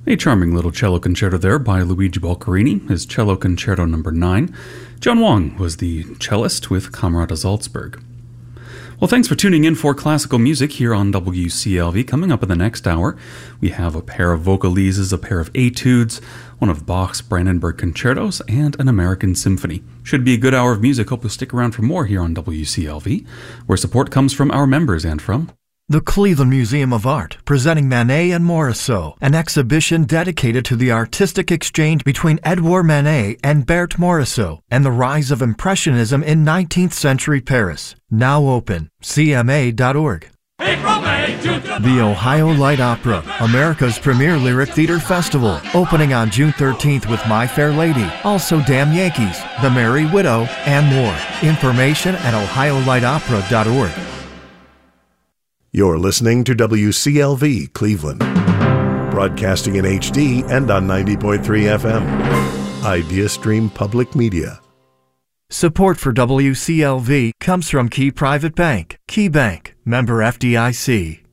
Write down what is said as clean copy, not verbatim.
A charming little cello concerto there by Luigi Boccherini, his cello concerto number 9. John Wong was the cellist with Camerata Salzburg. Well, thanks for tuning in for classical music here on WCLV. Coming up in the next hour, we have a pair of vocalises, a pair of etudes, one of Bach's Brandenburg concertos, and an American symphony. Should be a good hour of music. Hope you'll stick around for more here on WCLV, where support comes from our members and from the Cleveland Museum of Art, presenting Manet and Morisot, an exhibition dedicated to the artistic exchange between Edouard Manet and Berthe Morisot, and the rise of Impressionism in 19th century Paris. Now open, cma.org. The Ohio Light Opera, America's premier lyric theater festival, opening on June 13th with My Fair Lady, also Damn Yankees, The Merry Widow, and more. Information at ohiolightopera.org. You're listening to WCLV Cleveland, broadcasting in HD and on 90.3 FM. IdeaStream Public Media. Support for WCLV comes from Key Private Bank, Key Bank, member FDIC.